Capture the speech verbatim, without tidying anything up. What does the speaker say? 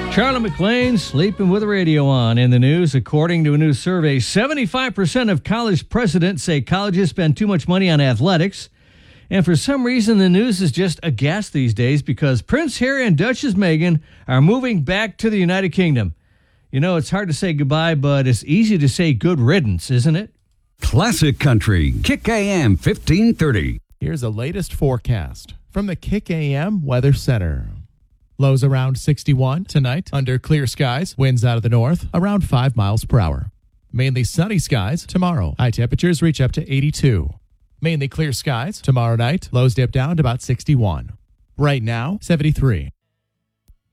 Charlie McLean sleeping with the radio on. In the news, according to a new survey, seventy-five percent of college presidents say colleges spend too much money on athletics. And for some reason, the news is just aghast these days because Prince Harry and Duchess Meghan are moving back to the United Kingdom. You know, it's hard to say goodbye, but it's easy to say good riddance, isn't it? Classic Country, Kick A M fifteen thirty. Here's the latest forecast from the Kick A M Weather Center. Lows around sixty-one tonight under clear skies. Winds out of the north around five miles per hour. Mainly sunny skies tomorrow. High temperatures reach up to eighty-two. Mainly clear skies tomorrow night. Lows dip down to about sixty-one. Right now, seventy-three.